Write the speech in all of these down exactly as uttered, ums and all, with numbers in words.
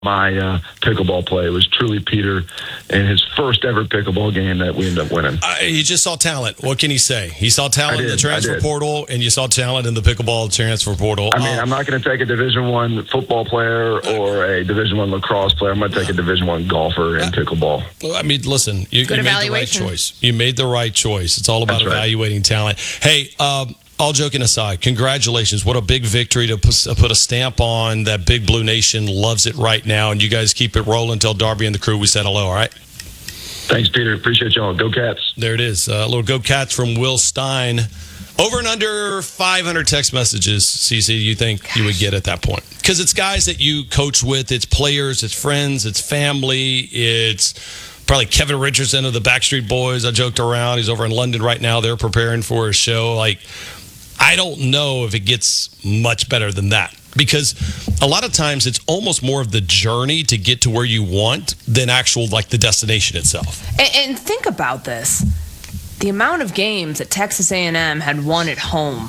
my uh, pickleball play. It was truly Peter and his first ever pickleball game that we ended up winning. Uh, he just saw talent. What can he say? He saw talent did, in the transfer portal, and you saw talent in the pickleball transfer portal. I mean, um, I'm not going to take a Division One football player or a Division One lacrosse player. I'm going to take a Division One golfer in pickleball. I mean, listen, you, you made the right choice. You made the right choice. It's all about That's evaluating right. talent. Hey, um, all joking aside, congratulations. What a big victory to put a stamp on. That Big Blue Nation loves it right now, and you guys keep it rolling until Darby and the crew, we said hello, all right? Thanks, Peter. Appreciate y'all. Go Cats. There it is. A uh, little Go Cats from Will Stein. Over and under five hundred text messages, Cece, you think Gosh. you would get at that point? Because it's guys that you coach with. It's players. It's friends. It's family. It's probably Kevin Richardson of the Backstreet Boys. I joked around. He's over in London right now. They're preparing for a show. Like, I don't know if it gets much better than that, because a lot of times it's almost more of the journey to get to where you want than actual, like, the destination itself. And, and think about this. The amount of games that Texas A and M had won at home,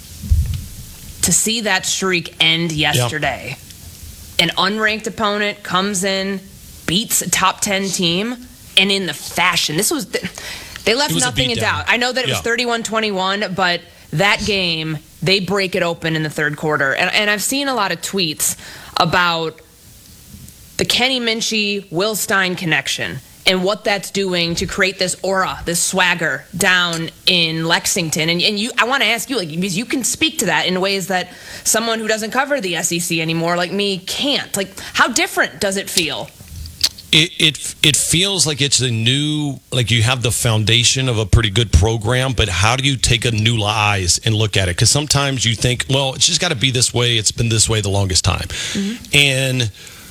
to see that streak end yesterday. Yep. An unranked opponent comes in, beats a top ten team, and in the fashion. This was, they left was nothing in doubt. I know that it yeah. was thirty-one twenty-one, but that game, they break it open in the third quarter. And, and I've seen a lot of tweets about the Kenny Minchey, Will Stein connection and what that's doing to create this aura, this swagger down in Lexington. And, and you, I want to ask you, like, because you can speak to that in ways that someone who doesn't cover the S E C anymore, like me, can't. Like, how different does it feel? It, it it feels like it's a new, like you have the foundation of a pretty good program, but how do you take a new eyes and look at it? Because sometimes you think, well, it's just got to be this way. It's been this way the longest time. Mm-hmm. And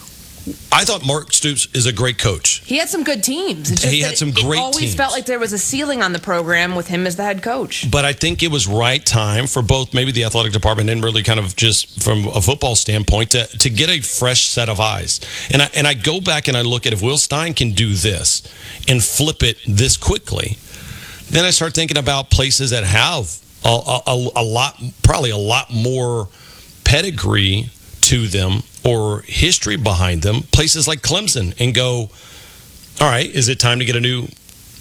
I thought Mark Stoops is a great coach. He had some good teams. It's just he had some great teams. It always teams. felt like there was a ceiling on the program with him as the head coach. But I think it was right time for both maybe the athletic department and really kind of just from a football standpoint to, to get a fresh set of eyes. And I, and I go back and I look at if Will Stein can do this and flip it this quickly, then I start thinking about places that have a, a, a lot, probably a lot more pedigree to them or history behind them, places like Clemson, and go, all right, is it time to get a new,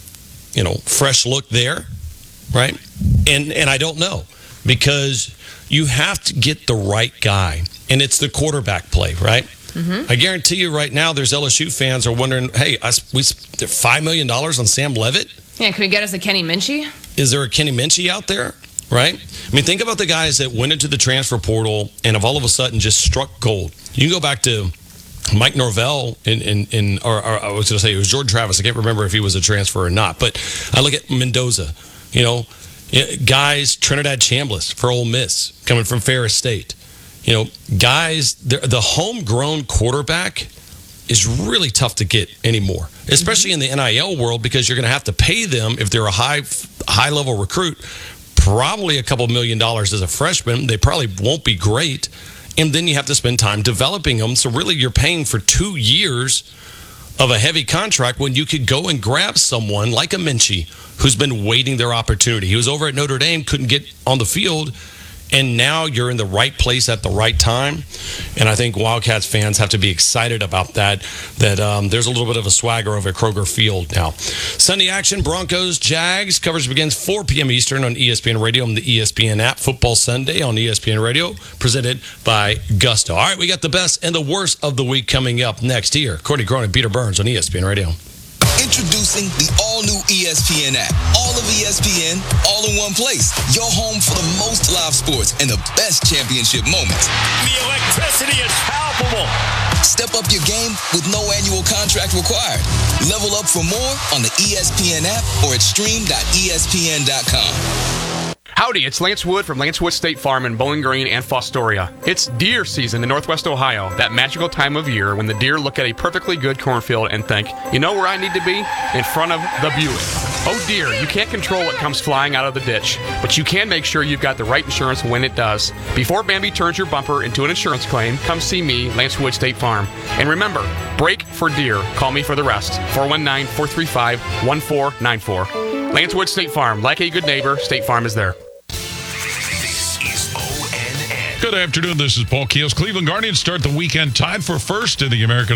you know, fresh look there, right? And and I don't know, because you have to get the right guy, and it's the quarterback play, right? Mm-hmm. I guarantee you right now there's L S U fans are wondering, hey, I, we spent five million dollars on Sam Leavitt? Yeah, can we get us a Kenny Minchey? Is there a Kenny Minchey out there? Right? I mean, think about the guys that went into the transfer portal and have all of a sudden just struck gold. You can go back to Mike Norvell in, in, in or, or I was going to say it was Jordan Travis. I can't remember if he was a transfer or not. But I look at Mendoza, you know, guys, Trinidad Chambliss for Ole Miss, coming from Ferris State. You know, guys, the homegrown quarterback is really tough to get anymore, especially in the N I L world, because you're going to have to pay them if they're a high high level recruit. Probably a couple million dollars as a freshman. They probably won't be great. And then you have to spend time developing them. So really you're paying for two years of a heavy contract when you could go and grab someone like a Minchey who's been waiting their opportunity. He was over at Notre Dame, couldn't get on the field, and now you're in the right place at the right time. And I think Wildcats fans have to be excited about that, that um, there's a little bit of a swagger over at Kroger Field now. Sunday action, Broncos, Jags. Coverage begins four p.m. Eastern on E S P N Radio and the E S P N app. Football Sunday on E S P N Radio, presented by Gusto. All right, we got the best and the worst of the week coming up next here. Courtney Crone and Peter Burns on E S P N Radio. Introducing the all-new E S P N app. All of E S P N, all in one place. Your home for the most live sports and the best championship moments. The electricity is palpable. Step up your game with no annual contract required. Level up for more on the E S P N app or at stream dot E S P N dot com. Howdy, it's Lance Wood from Lance Wood State Farm in Bowling Green and Fostoria. It's deer season in Northwest Ohio, that magical time of year when the deer look at a perfectly good cornfield and think, you know where I need to be? In front of the Buick. Oh dear, you can't control what comes flying out of the ditch, but you can make sure you've got the right insurance when it does. Before Bambi turns your bumper into an insurance claim, come see me, Lance Wood State Farm. And remember, break for deer. Call me for the rest. four one nine, four three five, one four nine four. Lance Wood State Farm. Like a good neighbor, State Farm is there. This is O N N. Good afternoon. This is Paul Keels. Cleveland Guardians start the weekend tied for first in the American